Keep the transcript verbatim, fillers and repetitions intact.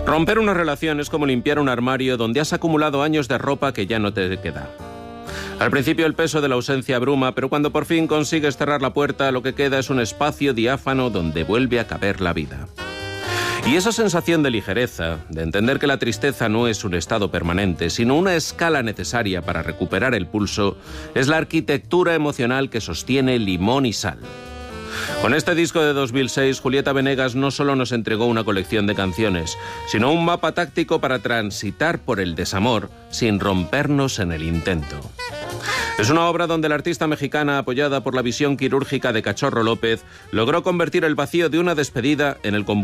Romper una relación es como limpiar un armario donde has acumulado años de ropa que ya no te queda. Al principio el peso de la ausencia abruma, pero cuando por fin consigues cerrar la puerta, lo que queda es un espacio diáfano donde vuelve a caber la vida. Y esa sensación de ligereza, de entender que la tristeza no es un estado permanente, sino una escala necesaria para recuperar el pulso, es la arquitectura emocional que sostiene Limón y Sal. Con este disco de dos mil seis, Julieta Venegas no solo nos entregó una colección de canciones, sino un mapa táctico para transitar por el desamor sin rompernos en el intento. Es una obra donde la artista mexicana, apoyada por la visión quirúrgica de Cachorro López, logró convertir el vacío de una despedida en el